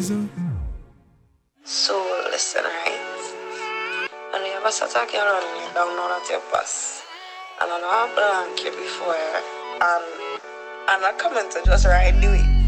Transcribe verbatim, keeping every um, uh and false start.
So listen, right? When you ever start talking around and you don't know that your boss, and I know I'm blank you before, and and I come in to just ride the way.